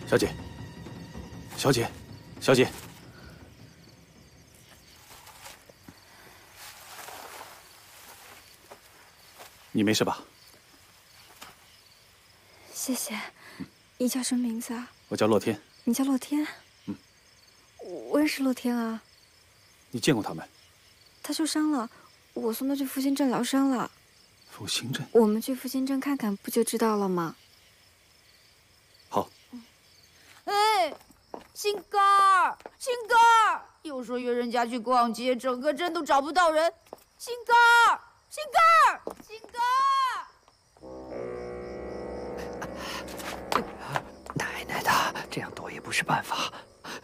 小姐，小姐，小姐，你没事吧？ 谢谢。你叫什么名字啊？ 我叫洛天。 你叫洛天？ 嗯， 我认识洛天啊。 你见过他没？ 他受伤了，我送他去复兴镇疗伤了。 复兴镇？ 我们去复兴镇看看，不就知道了吗？ 好。 哎，心肝儿，心肝儿，又说约人家去逛街，整个镇都找不到人。心肝儿，心肝儿，心肝儿。 奶奶的，这样躲也不是办法。